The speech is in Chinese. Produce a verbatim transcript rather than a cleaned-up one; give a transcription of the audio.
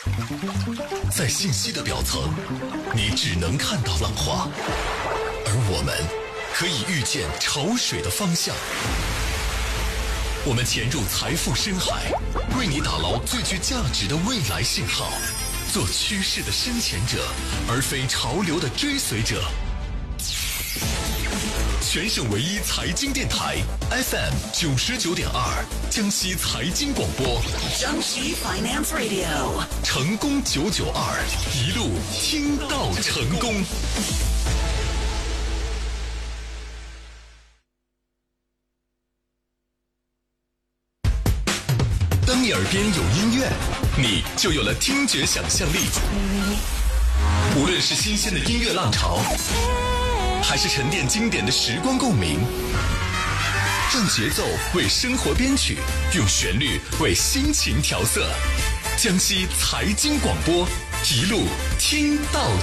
在信息的表层，你只能看到浪花，而我们可以预见潮水的方向。我们潜入财富深海，为你打捞最具价值的未来信号，做趋势的深潜者，而非潮流的追随者。全省唯一财经电台 F M 九十九点二，江西财经广播， 江西 Finance Radio， 成功九九二，一路听到成功。当你耳边有音乐，你就有了听觉想象力。无论是新鲜的音乐浪潮，还是沉淀经典的时光共鸣，让节奏为生活编曲，用旋律为心情调色。江西财经广播，一路听到